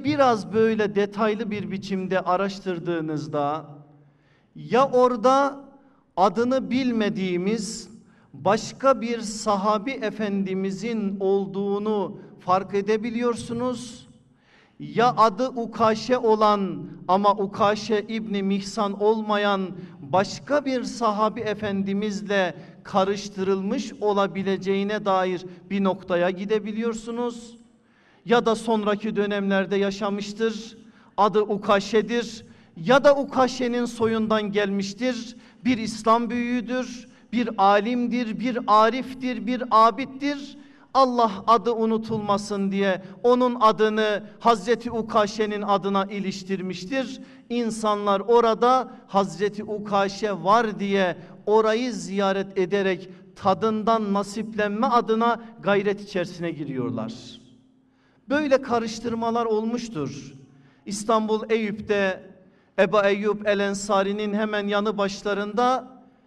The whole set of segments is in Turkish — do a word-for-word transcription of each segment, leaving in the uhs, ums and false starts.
biraz böyle detaylı bir biçimde araştırdığınızda ya orada adını bilmediğimiz başka bir sahabi efendimizin olduğunu fark edebiliyorsunuz, ya adı Ukaşe olan ama Ukaşe İbni Mihsan olmayan başka bir sahabi efendimizle karıştırılmış olabileceğine dair bir noktaya gidebiliyorsunuz. Ya da sonraki dönemlerde yaşamıştır, adı Ukaşe'dir ya da Ukaşe'nin soyundan gelmiştir, bir İslam büyüğüdür, bir alimdir, bir ariftir, bir abittir. Allah adı unutulmasın diye onun adını Hazreti Ukaşe'nin adına iliştirmiştir. İnsanlar orada Hazreti Ukaşe var diye orayı ziyaret ederek tadından nasiplenme adına gayret içerisine giriyorlar. Böyle karıştırmalar olmuştur. İstanbul Eyüp'te Ebu Eyyub el-Ensari'nin hemen yanı başlarında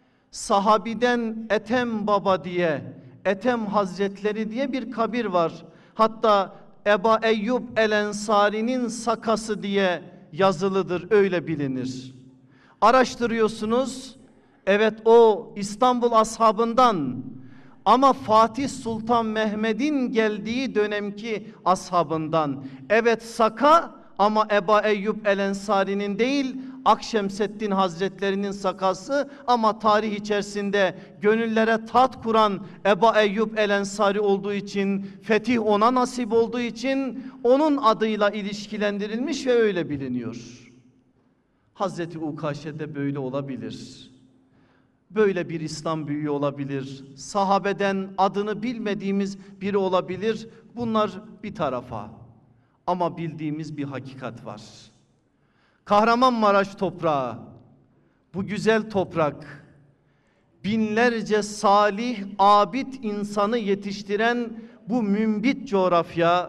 sahabiden Ethem Baba diye, Ethem Hazretleri diye bir kabir var. Hatta Ebu Eyyub el-Ensari'nin sakası diye yazılıdır, öyle bilinir. Araştırıyorsunuz, evet o İstanbul ashabından ama Fatih Sultan Mehmet'in geldiği dönemki ashabından. Evet saka ama Ebu Eyyub el-Ensari'nin değil, Akşemseddin Hazretlerinin sakası ama tarih içerisinde gönüllere tat kuran Ebu Eyyub el-Ensari olduğu için, fetih ona nasip olduğu için onun adıyla ilişkilendirilmiş ve öyle biliniyor. Hazreti Ukaşe de böyle olabilir. Böyle bir İslam büyüğü olabilir. Sahabeden adını bilmediğimiz biri olabilir. Bunlar bir tarafa. Ama bildiğimiz bir hakikat var. Kahramanmaraş toprağı, bu güzel toprak, binlerce salih, abid insanı yetiştiren bu mümbit coğrafya,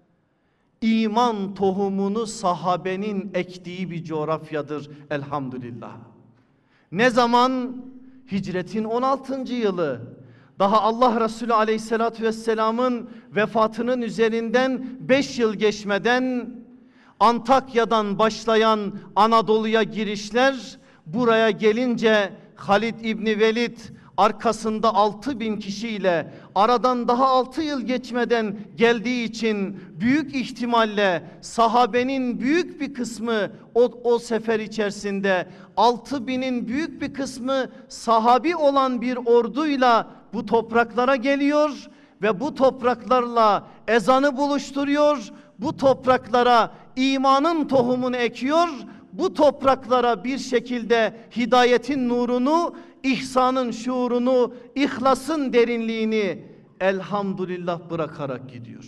iman tohumunu sahabenin ektiği bir coğrafyadır elhamdülillah. Ne zaman? Hicretin on altıncı yılı. Daha Allah Resulü Aleyhisselatü Vesselam'ın vefatının üzerinden beş yıl geçmeden Antakya'dan başlayan Anadolu'ya girişler, buraya gelince Halid İbni Velid arkasında altı bin kişiyle aradan daha altı yıl geçmeden geldiği için büyük ihtimalle sahabenin büyük bir kısmı o, o sefer içerisinde altı binin büyük bir kısmı sahabi olan bir orduyla bu topraklara geliyor ve bu topraklarla ezanı buluşturuyor. Bu topraklara imanın tohumunu ekiyor. Bu topraklara bir şekilde hidayetin nurunu, ihsanın şuurunu, ihlasın derinliğini elhamdülillah bırakarak gidiyor.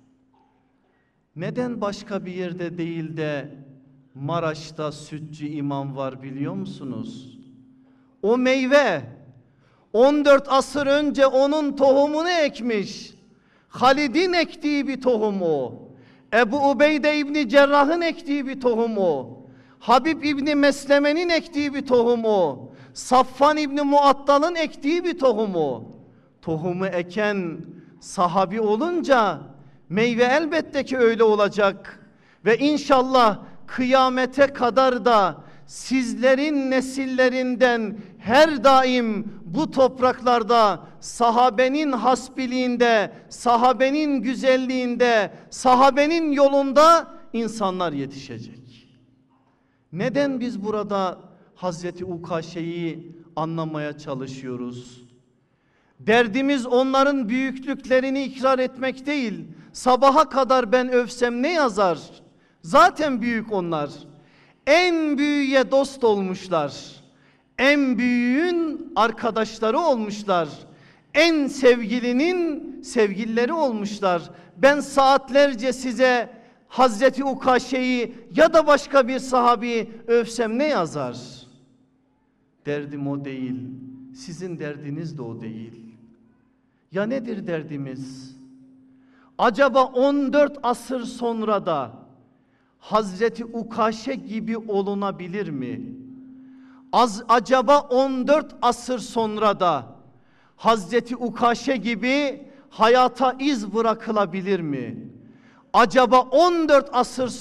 Neden başka bir yerde değil de Maraş'ta Sütçü imam var biliyor musunuz? O meyve on dört asır önce onun tohumunu ekmiş. Halid'in ektiği bir tohum o. Ebu Ubeyde İbni Cerrah'ın ektiği bir tohum o. Habib İbni Mesleme'nin ektiği bir tohum o. Safvan İbni Muattal'ın ektiği bir tohum o. Tohumu eken sahabi olunca meyve elbette ki öyle olacak. Ve inşallah kıyamete kadar da sizlerin nesillerinden her daim bu topraklarda sahabenin hasbiliğinde, sahabenin güzelliğinde, sahabenin yolunda insanlar yetişecek. Neden biz burada Hazreti Ukaşe'yi anlamaya çalışıyoruz? Derdimiz onların büyüklüklerini ikrar etmek değil. Sabaha kadar ben övsem ne yazar? Zaten büyük onlar. En büyüğe dost olmuşlar. En büyüğün arkadaşları olmuşlar. En sevgilinin sevgilileri olmuşlar. Ben saatlerce size Hazreti Ukaşe'yi ya da başka bir sahabi övsem ne yazar? Derdim o değil. Sizin derdiniz de o değil. Ya nedir derdimiz? Acaba on dört asır sonra da Hazreti Ukaşe gibi olunabilir mi? Az, acaba on dört asır sonra da Hazreti Ukaşe gibi hayata iz bırakılabilir mi? Acaba on dört asır